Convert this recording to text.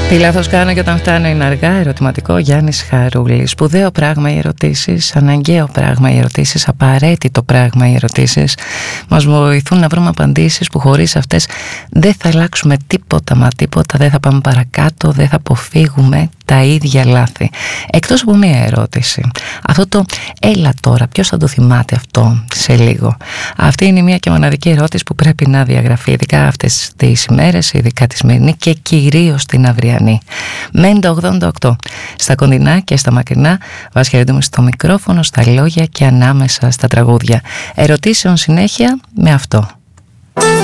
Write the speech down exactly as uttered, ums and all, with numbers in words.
Τι λάθος κάνω και όταν φτάνω είναι αργά. Ερωτηματικό, Γιάννης Χαρούλης. Σπουδαίο πράγμα οι ερωτήσεις, αναγκαίο πράγμα οι ερωτήσεις, απαραίτητο πράγμα οι ερωτήσεις. Μας βοηθούν να βρούμε απαντήσεις που χωρίς αυτές δεν θα αλλάξουμε τίποτα μα τίποτα, δεν θα πάμε παρακάτω, δεν θα αποφύγουμε τα ίδια λάθη. Εκτός από μία ερώτηση. Αυτό το έλα τώρα, ποιος θα το θυμάται αυτό σε λίγο. Αυτή είναι μία και μοναδική ερώτηση που πρέπει να διαγραφεί, ειδικά αυτές τις ημέρες, ειδικά τη σημερινή και κυρίως την αυριανή. Μέντα ογδόντα οκτώ. Στα κοντινά και στα μακρινά βασχερίζουμε στο μικρόφωνο, στα λόγια και ανάμεσα στα τραγούδια. Ερωτήσεων συνέχεια με αυτό.